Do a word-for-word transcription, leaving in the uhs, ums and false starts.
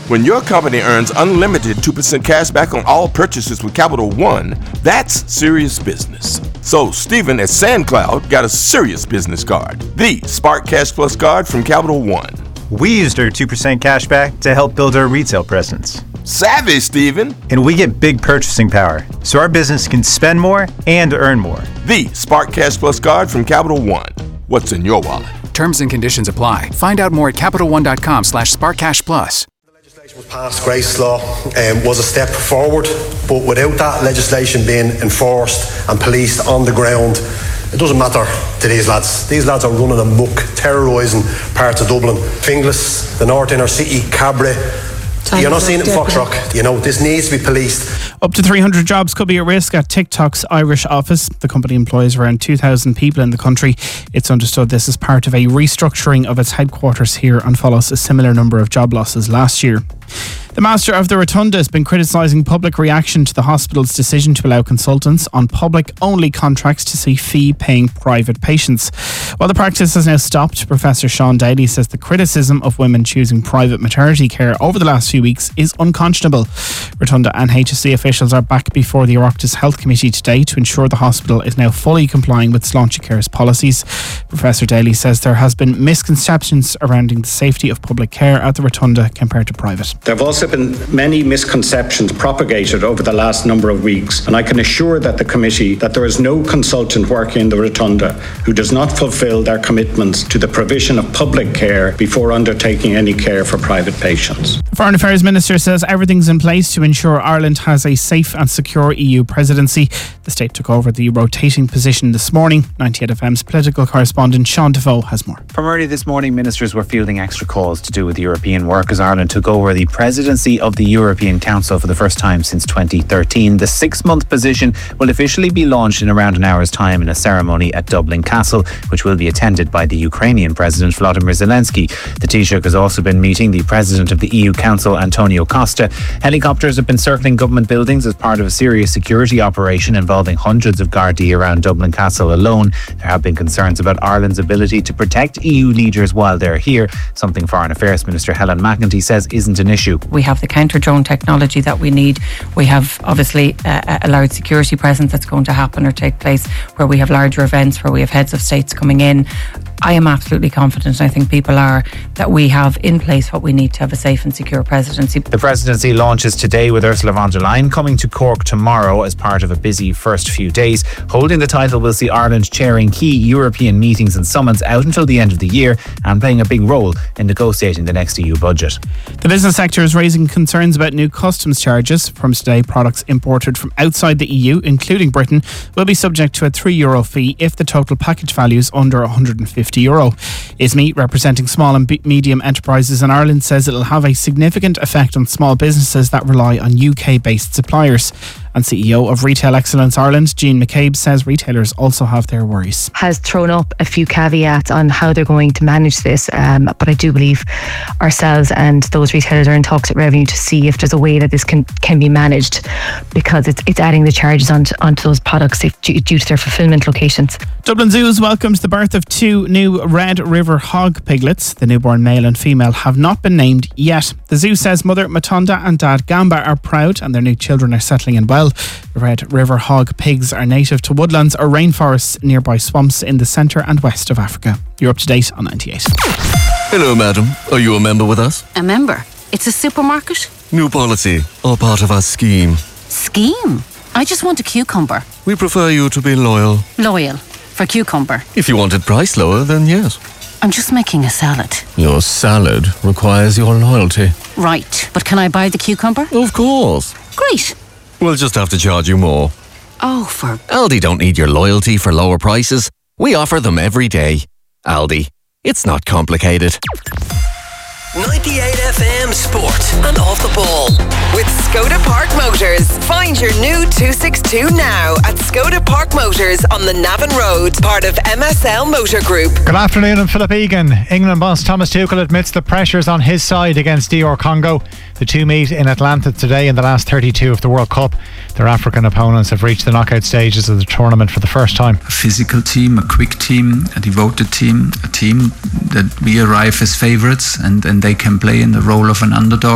When your company earns unlimited two percent cash back on all purchases with Capital One, that's serious business. So Stephen at SandCloud got a serious business card, the Spark Cash Plus card from Capital One. We used our two percent cash back to help build our retail presence. Savvy, Stephen. And we get big purchasing power, so our business can spend more and earn more. The Spark Cash Plus card from Capital One. What's in your wallet? Terms and conditions apply. Find out more at CapitalOne.com slash SparkCashPlus. The legislation was passed, Grace Law, um, was a step forward, but without that legislation being enforced and policed on the ground, it doesn't matter to these lads. These lads are running amok, terrorising parts of Dublin. Finglas, the North Inner City, Cabra. You're not seeing it in Foxrock. You know, this needs to be policed. Up to three hundred jobs could be at risk at TikTok's Irish office. The company employs around two thousand people in the country. It's understood this is part of a restructuring of its headquarters here and follows a similar number of job losses last year. The Master of the Rotunda has been criticising public reaction to the hospital's decision to allow consultants on public-only contracts to see fee-paying private patients. While the practice has now stopped, Professor Sean Daly says the criticism of women choosing private maternity care over the last few weeks is unconscionable. Rotunda and H S C officials are back before the Oireachtas Health Committee today to ensure the hospital is now fully complying with Sláinteacare's policies. Professor Daly says there has been misconceptions surrounding the safety of public care at the Rotunda compared to private. There have also been many misconceptions propagated over the last number of weeks, and I can assure that the committee that there is no consultant working in the Rotunda who does not fulfil their commitments to the provision of public care before undertaking any care for private patients. The Foreign Affairs Minister says everything's in place to ensure Ireland has a safe and secure E U presidency. The state took over the rotating position this morning. ninety-eight F M's political correspondent Sean Defoe has more. From early this morning, ministers were fielding extra calls to do with the European work as Ireland took over the presidency of the European Council for the first time since twenty thirteen. The six-month position will officially be launched in around an hour's time in a ceremony at Dublin Castle, which will be attended by the Ukrainian President Volodymyr Zelensky. The Taoiseach has also been meeting the President of the E U Council, Antonio Costa. Helicopters have been circling government buildings as part of a serious security operation involving hundreds of Gardaí around Dublin Castle alone. There have been concerns about Ireland's ability to protect E U leaders while they're here, something Foreign Affairs Minister Helen McEntee says isn't an issue. We have the counter-drone technology that we need. We have obviously uh, a large security presence that's going to happen or take place where we have larger events, where we have heads of states coming in. I am absolutely confident, and I think people are, that we have in place what we need to have a safe and secure presidency. The presidency launches today with Ursula von der Leyen coming to Cork tomorrow as part of a busy first few days. Holding the title will see Ireland chairing key European meetings and summits out until the end of the year and playing a big role in negotiating the next E U budget. The business sector is raising concerns about new customs charges. From today, products imported from outside the E U, including Britain, will be subject to a three euro fee if the total package value is under one hundred fifty euro. ISME, representing small and b- medium enterprises in Ireland, says it'll have a significant effect on small businesses that rely on U K-based suppliers. And C E O of Retail Excellence Ireland, Jean McCabe, says retailers also have their worries. Has thrown up a few caveats on how they're going to manage this, um, but I do believe ourselves and those retailers are in talks at Revenue to see if there's a way that this can, can be managed, because it's it's adding the charges onto, onto those products if, due, due to their fulfilment locations. Dublin Zoo has welcomed the birth of two new Red River hog piglets. The newborn male and female have not been named yet. The zoo says mother Matonda and dad Gamba are proud and their new children are settling in well. The Red River hog pigs are native to woodlands or rainforests nearby swamps in the centre and west of Africa. You're up to date on ninety-eight. Hello, madam. Are you a member with us? A member? It's a supermarket? New policy, all part of our scheme. Scheme? I just want a cucumber. We prefer you to be loyal. Loyal? For cucumber? If you wanted price lower, then yes. I'm just making a salad. Your salad requires your loyalty. Right, but can I buy the cucumber? Of course. Great. We'll just have to charge you more. Oh, for... Aldi don't need your loyalty for lower prices. We offer them every day. Aldi. It's not complicated. ninety-eight F M Sport and Off the Ball with Skoda Park Motors. Find your new two sixty-two now at Skoda Park Motors on the Navan Road, part of M S L Motor Group. Good afternoon, I'm Philip Egan. England boss Thomas Tuchel admits the pressure's on his side against D R Congo. The two meet in Atlanta today in the last thirty-two of the World Cup. Their African opponents have reached the knockout stages of the tournament for the first time. A physical team, a quick team, a devoted team, a team that we arrive as favourites and, and they can play in the role of an underdog.